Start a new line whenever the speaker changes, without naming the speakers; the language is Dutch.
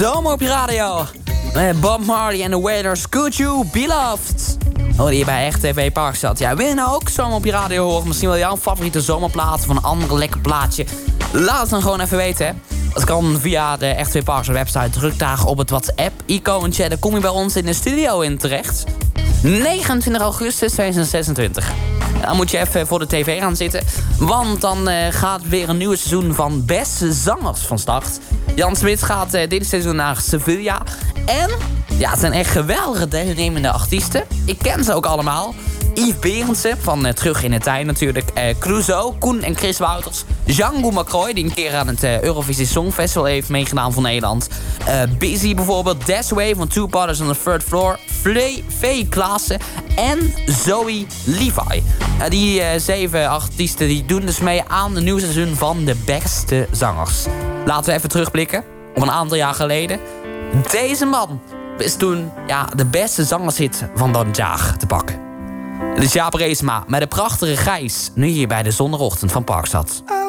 Zomer op je radio. Bob Marley en The Wailers, Could You Be Loved? Hoorde je bij Echt TV Parkstad. Ja, wil je nou ook zomer op je radio horen? Misschien wel jouw favoriete zomerplaat of een ander lekker plaatje? Laat het dan gewoon even weten, hè. Dat kan via de Echt TV Parkstad website. Drukdagen op het WhatsApp-icoontje. Dan kom je bij ons in de studio in terecht. 29 augustus 2026. Dan moet je even voor de tv gaan zitten. Want dan gaat weer een nieuw seizoen van Beste Zangers van start. Jan Smit gaat dit seizoen naar Sevilla. En ja, het zijn echt geweldige deelnemende artiesten. Ik ken ze ook allemaal. Yves Berendsen van Terug in de Tijd natuurlijk. Clouseau, Koen en Chris Wouters. Django McCroy, die een keer aan het Eurovisie Songfestival heeft meegedaan voor Nederland. Busy bijvoorbeeld. Desway van Two Brothers on the Third Floor. Vee Klaassen en Zoe Levi. Die 7 artiesten die doen dus mee aan de nieuwe seizoen van de Beste Zangers. Laten we even terugblikken op een aantal jaar geleden. Deze man is toen de beste zangershit van dat jaar te pakken. Het is Jaap Reesma met de prachtige Gijs. Nu hier bij de Zondagochtend van Parkstad.